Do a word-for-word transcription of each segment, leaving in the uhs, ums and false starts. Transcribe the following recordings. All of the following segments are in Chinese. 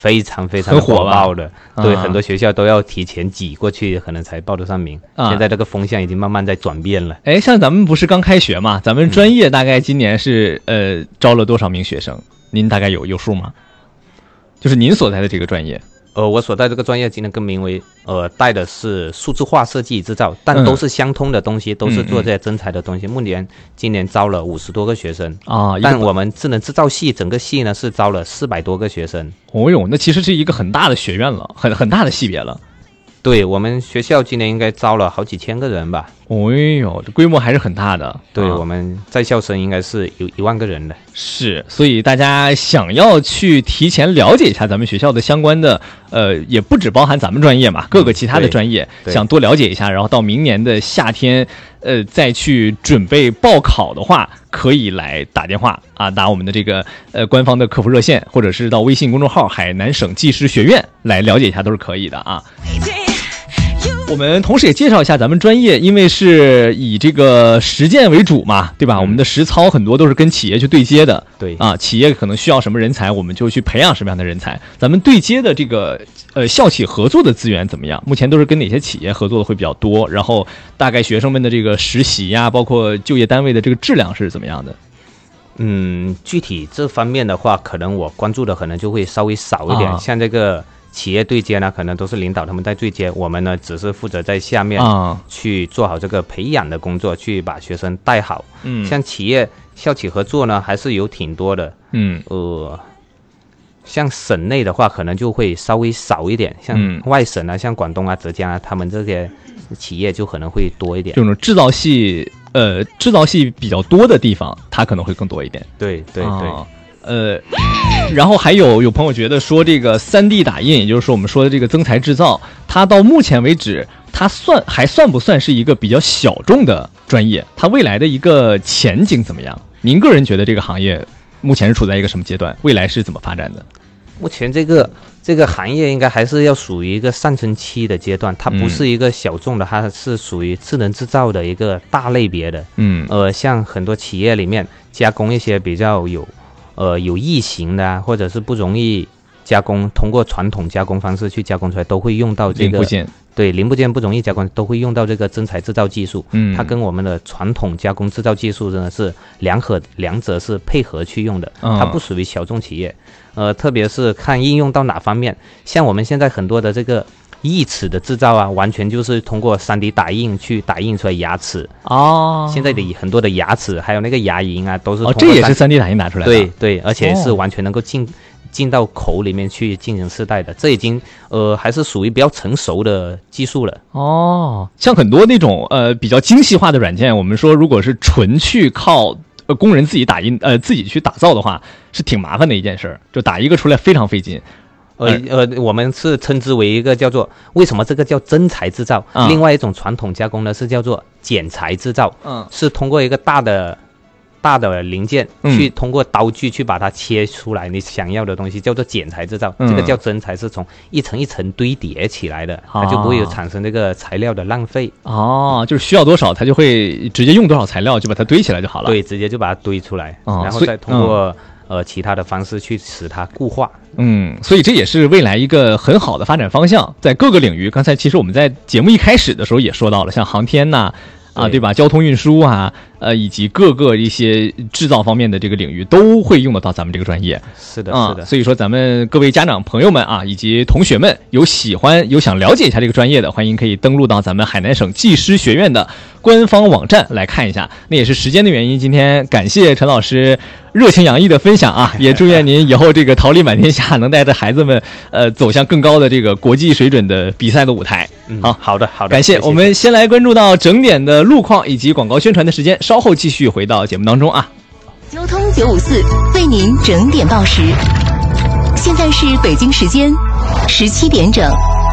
非常非常火爆的，对、啊，很多学校都要提前挤过去，可能才报得上名。啊、现在这个风向已经慢慢在转变了。 哎，像咱们不是刚开学嘛，咱们专业大概今年是、嗯、呃招了多少名学生？您大概有有数吗？就是您所在的这个专业。 呃，我所在这个专业今天更名为呃带的是数字化设计制造，但都是相通的东西，嗯、都是做这些真材的东西。嗯嗯、目前今年招了五十多个学生啊，但我们智能制造系整个系呢是招了四百多个学生。 哦哟，那其实是一个很大的学院了，很很大的系别了。 对，我们学校今年应该招了好几千个人吧。 哦哟，这规模还是很大的。 对、 啊， 我们在校生应该是有一万个人的。 是，所以大家想要去提前了解一下咱们学校的相关的，呃，也不只包含咱们专业嘛，各个其他的专业，嗯、想多了解一下，然后到明年的夏天，呃，再去准备报考的话，可以来打电话啊，打我们的这个呃官方的客服热线，或者是到微信公众号海南省技师学院来了解一下，都是可以的啊。我们同时也介绍一下咱们专业，因为是以这个实践为主嘛，对吧？嗯、我们的实操很多都是跟企业去对接的， 对啊，企业可能需要什么人才，我们就去培养什么样的人才。咱们对接的这个呃校企合作的资源怎么样？目前都是跟哪些企业合作的会比较多？然后大概学生们的这个实习呀、啊，包括就业单位的这个质量是怎么样的？ 嗯，具体这方面的话，可能我关注的可能就会稍微少一点，啊、像这个。企业对接呢，可能都是领导他们在对接，我们呢只是负责在下面去做好这个培养的工作，去把学生带好。嗯，像企业校企合作呢，还是有挺多的。嗯，呃，像省内的话，可能就会稍微少一点，像外省啊，像广东啊、浙江啊，他们这些企业就可能会多一点。 这种制造系，呃，制造系比较多的地方，它可能会更多一点。 对对对。 啊呃，然后还有有朋友觉得说这个 三 D 打印，也就是说我们说的这个增材制造，它到目前为止，它算还算不算是一个比较小众的专业？它未来的一个前景怎么样？您个人觉得这个行业目前是处在一个什么阶段？未来是怎么发展的？ 目前这个这个行业应该还是要属于一个上升期的阶段，它不是一个小众的，它是属于智能制造的一个大类别的。嗯，呃，像很多企业里面加工一些比较有。呃，有异形的、啊，或者是不容易加工，通过传统加工方式去加工出来，都会用到这个零部件。 对，零部件不容易加工，都会用到这个真材制造技术。嗯，它跟我们的传统加工制造技术真的是两合两者是配合去用的，它不属于小众企业。呃，特别是看应用到哪方面，像我们现在很多的这个。义齿的制造啊，完全就是通过 三 D 打印去打印出来牙齿哦。现在的很多的牙齿，还有那个牙龈啊，都是通过哦，这也是 三 D 打印打出来的。 对对，而且是完全能够进、哦、进到口里面去进行试戴的，这已经呃还是属于比较成熟的技术了。 哦，像很多那种呃比较精细化的软件，我们说如果是纯去靠呃工人自己打印呃自己去打造的话，是挺麻烦的一件事，就打一个出来非常费劲。 呃呃，我们是称之为一个叫做为什么这个叫真材制造、嗯？另外一种传统加工呢是叫做剪裁制造，嗯，是通过一个大的大的零件去通过刀具去把它切出来你想要的东西，叫做剪裁制造。嗯、这个叫真材是从一层一层堆叠起来的，它就不会有产生这个材料的浪费。哦， 就是需要多少，它就会直接用多少材料就把它堆起来就好了。 对，直接就把它堆出来，哦、然后再通过、嗯、呃其他的方式去使它固化。 嗯，所以这也是未来一个很好的发展方向，在各个领域。刚才其实我们在节目一开始的时候也说到了，像航天呐、啊，啊，对吧？交通运输啊，呃，以及各个一些制造方面的这个领域都会用得到咱们这个专业。 是的， 啊、 是的。 所以说，咱们各位家长朋友们啊，以及同学们，有喜欢有想了解一下这个专业的，欢迎可以登录到咱们海南省技师学院的官方网站来看一下。那也是时间的原因，今天感谢陈老师热情洋溢的分享啊，也祝愿您以后这个桃李满天下，能带着孩子们呃走向更高的这个国际水准的比赛的舞台。 嗯， 好， 好的，好的， 感谢。 谢谢。 我们先来关注到整点的路况以及广告宣传的时间，稍后继续回到节目当中啊。 交通九五四为您整点报时，现在是北京时间十七点整。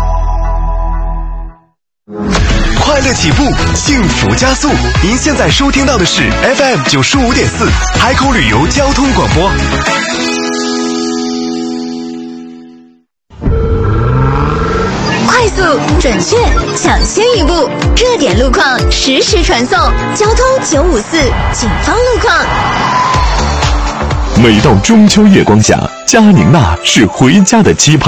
快乐起步，幸福加速。您现在收听到的是 F M 九十五点四海口旅游交通广播。 快速、准确、抢先一步，热点路况实时传送。交通九五四警方路况。 每到中秋月光下，佳宁娜是回家的期盼。